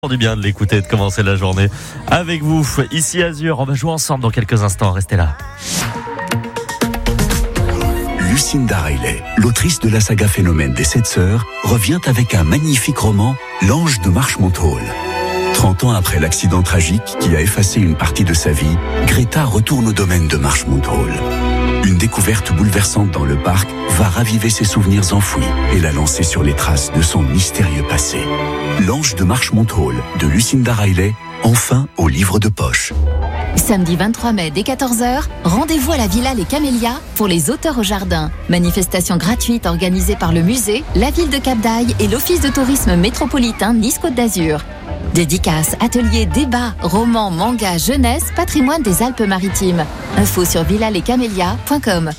Du bien de l'écouter et de commencer la journée avec vous. Ici Azur, on va jouer ensemble dans quelques instants. Restez là. Lucinda Riley, l'autrice de la saga Phénomène des 7 sœurs, revient avec un magnifique roman, L'Ange de Marchmont Hall. 30 ans après l'accident tragique qui a effacé une partie de sa vie, Greta retourne au domaine de Marchmont Hall. Une découverte bouleversante dans le parc va raviver ses souvenirs enfouis et la lancer sur les traces de son mystérieux passé. L'Ange de Marchmont Hall de Lucinda Riley, enfin au livre de poche. Samedi 23 mai dès 14h, rendez-vous à la Villa Les Camélias pour les auteurs au jardin. Manifestation gratuite organisée par le musée, la ville de Cap-d'Aille et l'office de tourisme métropolitain Nice-Côte d'Azur. Dédicaces, ateliers, débats, romans, mangas, jeunesse, patrimoine des Alpes-Maritimes. Info sur villalescamélias.com.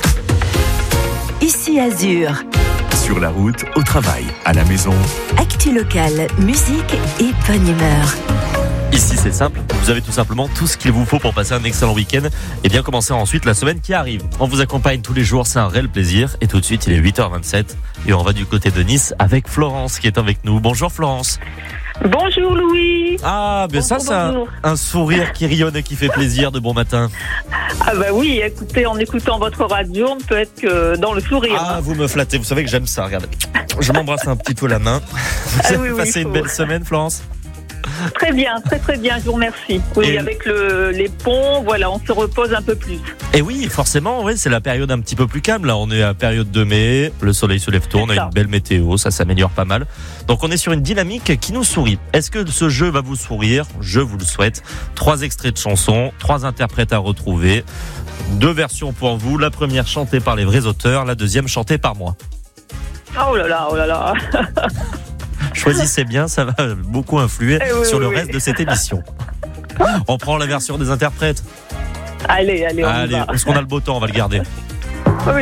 Ici Azur. Sur la route, au travail, à la maison. Actu locale, musique et bonne humeur. Ici c'est simple, vous avez tout simplement tout ce qu'il vous faut pour passer un excellent week-end et bien commencer ensuite la semaine qui arrive. On vous accompagne tous les jours, c'est un réel plaisir. Et tout de suite il est 8h27 et on va du côté de Nice avec Florence qui est avec nous. Bonjour Florence. Bonjour Louis. Ah, ben ça c'est un sourire qui rayonne et qui fait plaisir de bon matin. Ah bah oui, écoutez, en écoutant votre radio, on ne peut être que dans le sourire. Ah, vous me flattez, vous savez que j'aime ça, regardez. Je m'embrasse un petit peu la main. Vous avez passé une belle semaine Florence ? Très bien, très bien, je vous remercie. Oui, et avec les ponts, voilà, on se repose un peu plus. Et oui, forcément, oui, c'est la période un petit peu plus calme. Là, on est à la période de mai, le soleil se lève tôt, on a une belle météo, ça s'améliore pas mal. Donc on est sur une dynamique qui nous sourit. Est-ce que ce jeu va vous sourire ? Je vous le souhaite. 3 extraits de chansons, 3 interprètes à retrouver, 2 versions pour vous. La première chantée par les vrais auteurs, la deuxième chantée par moi. Oh là là. Choisissez bien, ça va beaucoup influer sur le reste de cette émission. On prend la version des interprètes. Allez, on y va. Parce qu'on a le beau temps, on va le garder.